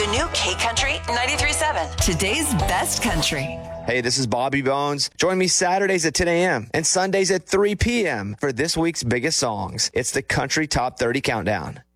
The new K Country 93.7. Today's best country. Hey, this is Bobby Bones. Join me Saturdays at 10 a.m. and Sundays at 3 p.m. for this week's biggest songs. It's the Country Top 30 Countdown.